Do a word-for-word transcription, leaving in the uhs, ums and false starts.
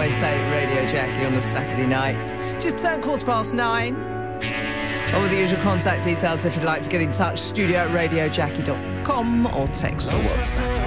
nine eight Radio Jackie on a Saturday night. Just turned quarter past nine. All the usual contact details if you'd like to get in touch. Studio at radio jackie dot com or text or WhatsApp.